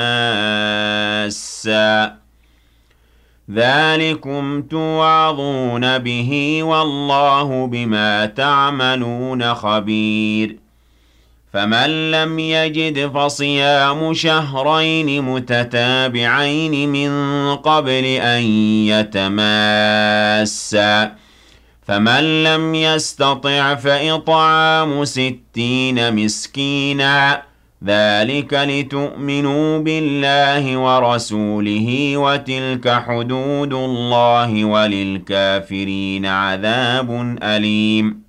مَاسًّا ذَلِكُمْ تُوعَظُونَ بِهِ وَاللَّهُ بِمَا تَعْمَلُونَ خَبِيرٌ فَمَن لَّمْ يَجِدْ فَصِيَامُ شَهْرَيْنِ مُتَتَابِعَيْنِ مِن قَبْلِ أَن يَتَمَاسَّا فَمَن لَّمْ يَسْتَطِعْ فَإِطْعَامُ 60 مِسْكِينًا ذَلِكَ لِتُؤْمِنُوا بِاللَّهِ وَرَسُولِهِ وَتِلْكَ حُدُودُ اللَّهِ وَلِلْكَافِرِينَ عَذَابٌ أَلِيمٌ